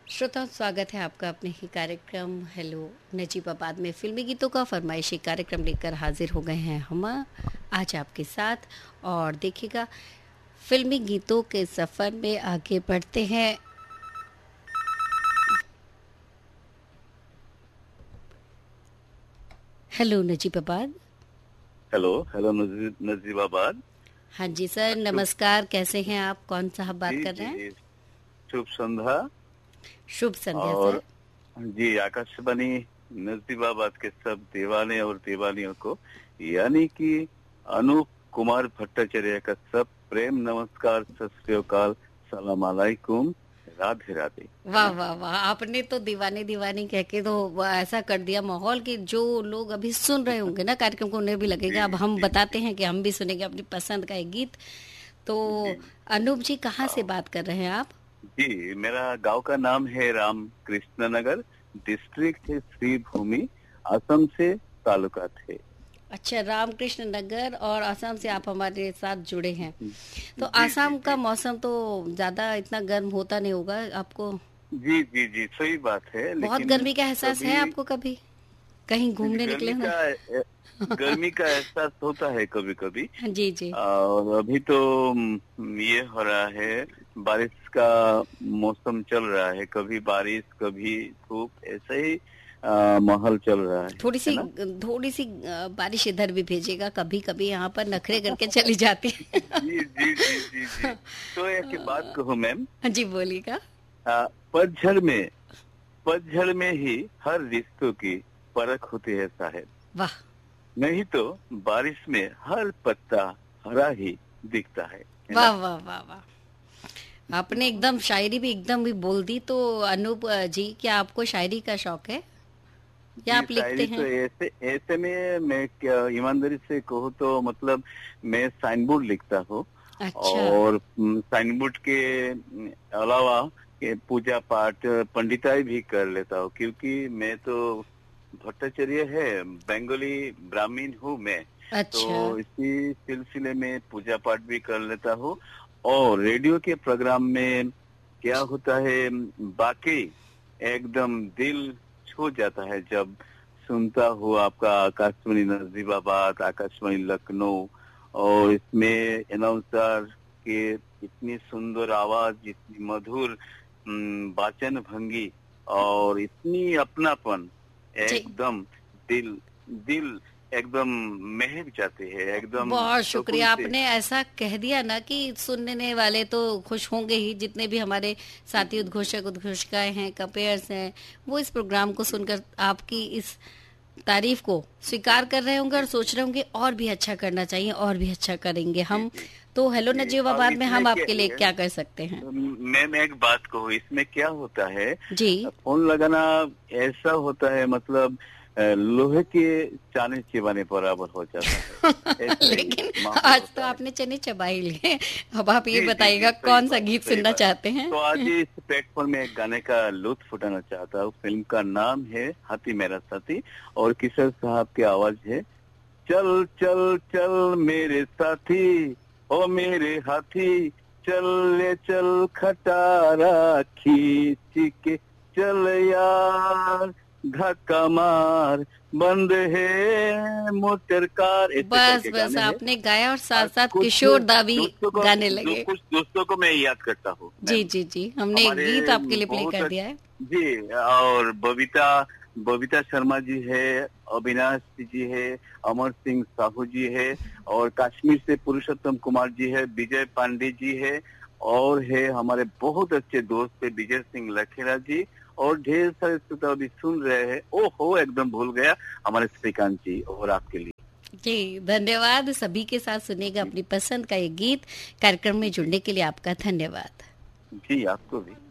श्रोताओं, स्वागत है आपका अपने ही कार्यक्रम हेलो नजीबाबाद में। फिल्मी गीतों का फरमाइशी कार्यक्रम लेकर हाजिर हो गए हैं हम आज आपके साथ। और देखिएगा, फिल्मी गीतों के सफ़र में आगे बढ़ते हैं। Hello Najibabad. Hello hello Najibabad. हाँ जी सर, नमस्कार। कैसे हैं आप? कौन साहब बात कर रहे हैं? शुभ संध्या। शुभ संध्या और सर। जी, आकाशवाणी नजीबाबाद के सब दीवाने और दीवानियों को, यानी कि अनूप कुमार भट्टाचार्य का सब प्रेम नमस्कार, सत श्री अकाल, सलाम अलैकुम, राधे राधे। वाह वाह वाह, आपने तो दीवानी दीवानी कह के तो ऐसा कर दिया माहौल कि जो लोग अभी सुन रहे होंगे ना कार्यक्रम को, उन्हें भी लगेगा अब हम बताते हैं कि हम भी सुनेंगे अपनी पसंद का एक गीत। तो अनूप जी, कहाँ से बात कर रहे हैं आप? जी, मेरा गांव का नाम है राम कृष्ण नगर, डिस्ट्रिक्ट है श्रीभूमि, असम से तालुका थे। अच्छा, रामकृष्ण नगर, और असम से आप हमारे साथ जुड़े हैं। तो जी असम जी का जी मौसम तो ज्यादा इतना गर्म होता नहीं होगा आपको? जी जी जी, सही बात है। बहुत लेकिन गर्मी का एहसास है कभी आपको? कभी कहीं घूमने निकले हैं? गर्मी का एहसास होता है कभी कभी। जी जी। और अभी तो ये हो रहा है, बारिश का मौसम चल रहा है, कभी बारिश कभी धूप, ऐसे ही माहौल चल रहा थोड़ी है सी ना। थोड़ी सी बारिश इधर भी भेजिएगा, कभी कभी यहाँ पर नखरे करके चली जाती है। जी जी जी जी जी। तो एक बात कहूँ मैम, जी बोलिएगा। पतझड़ में ही हर रिश्तों की परख होती है शायद, वाह नहीं तो बारिश में हर पत्ता हरा ही दिखता है वाह ना। वाह वाह वाह, आपने एकदम शायरी भी एकदम भी बोल दी। तो अनूप जी, क्या आपको शायरी का शौक है या जी, आप लिखते शायरी तो हैं? ऐसे ऐसे में मैं क्या ईमानदारी से कहूँ तो मतलब मैं साइन बोर्ड लिखता हूँ। अच्छा। और साइन बोर्ड के अलावा ये पूजा पाठ पंडिताई भी कर लेता हूँ, क्योंकि मैं तो भट्टाचार्य है, बंगाली ब्राह्मण हूँ मैं। तो अच्छा। इसी सिलसिले में पूजा पाठ भी कर लेता हूँ। और रेडियो के प्रोग्राम में क्या होता है, बाकी एकदम दिल छू जाता है जब सुनता हूँ आपका आकाशवाणी नजीबाबाद, आकाशवाणी लखनऊ। और इसमें अनाउंसर के इतनी सुंदर आवाज, इतनी मधुर वाचन भंगी, और इतनी अपनापन, जी, एकदम दिल दिल एकदम महक जाते हैं, एकदम बहुत सुकून शुक्रिया। से। आपने ऐसा कह दिया ना कि सुनने वाले तो खुश होंगे ही, जितने भी हमारे साथी उद्घोषक उद्घोषिकाएं हैं, कंपेयर्स हैं, वो इस प्रोग्राम को सुनकर आपकी इस तारीफ को स्वीकार कर रहे होंगे और सोच रहे होंगे और भी अच्छा करना चाहिए, और भी अच्छा करेंगे जी हम। जी तो हेलो जी। और नजीबाबाद में इसमें हम आपके लिए क्या, क्या कर सकते हैं? मैं एक बात कहूँ, इसमें क्या होता है, जी। फोन लगाना ऐसा होता है, मतलब लोहे के चाने चिबाने बराबर हो जाता है, ऐसा ही लेकिन माहौल आज तो होता है। आपने चने चबा ही लिए। अब आप ये जी जी बताइएगा जी, सही कौन सा बात, गीत सही सुनना बात। चाहते हैं? तो आज इस प्लेटफॉर्म में एक गाने का लुत्फ उठाना चाहता हूँ। फिल्म का नाम है हाथी मेरा साथी, और किशोर साहब की आवाज है। चल चल चल मेरे साथी, ओ मेरे हाथी, चल ले चल खटारा खींच के, चल यार धक्का मार, बंद है मोटर कार, ऐसे बस करके बस, गाने हैं। आपने गाया और साथ और साथ कुछ किशोर दा भी दोस्तों को गाने लगे। कुछ दोस्तों को मैं याद करता हूँ जी मैम। जी जी, हमने एक हमारे गीत आपके लिए प्ले बहुत कर दिया है। जी, और बबीता बबीता शर्मा जी है, अविनाश जी है, अमर सिंह साहू जी है, और कश्मीर से पुरुषोत्तम कुमार जी है, विजय पांडे जी है, और है हमारे बहुत अच्छे दोस्त है विजय सिंह लखेड़ा जी, और ढेर सारे श्रोता अभी सुन रहे हैं। ओहो, एकदम भूल गया, हमारे श्रीकांत जी, और आपके लिए। जी धन्यवाद। सभी के साथ सुनेगा अपनी पसंद का ये गीत। कार्यक्रम में जुड़ने के लिए आपका धन्यवाद। जी, आपको भी।